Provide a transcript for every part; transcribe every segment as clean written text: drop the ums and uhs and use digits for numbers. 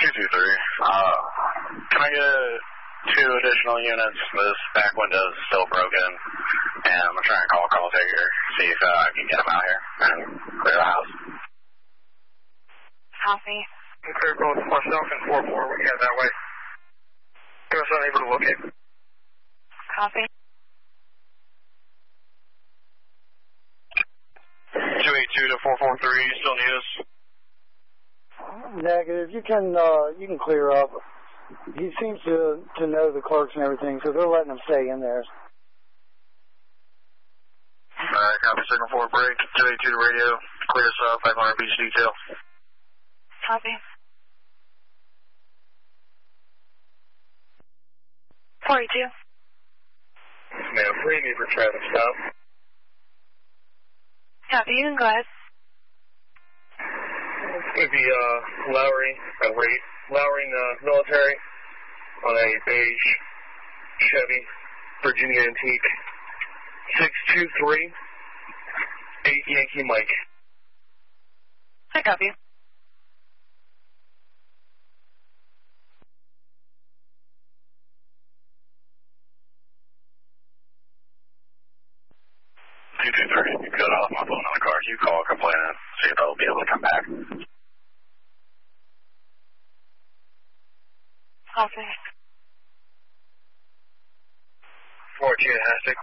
223. Can I get 2 additional units? This back window is still broken, and I'm going to try and call a call taker, see if I can get them out here and clear the house. Copy. Clear both myself and 4-4. We can head that way. He was unable to locate. Copy. 282 to 443, you still need us? Negative. You can clear up. He seems to know the clerks and everything, so they're letting him stay in there. Alright, copy. Signal 4 break. 282 to radio. Clear us up. 500 beach detail. Copy. 42. Ma'am, free me for traffic stop. Copy, you can go ahead. It's going to be Lowry, Lowry military on a beige Chevy Virginia Antique. 623 8 Yankee Mike. I copy. You cut off my phone on the car. You call a complainant, see if they'll be able to come back. Copy. 4 Geohastic.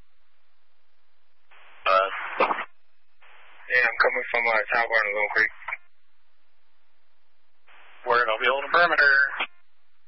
Yeah, I'm coming from Tower Barn and Lone Creek. We're going to be on the perimeter.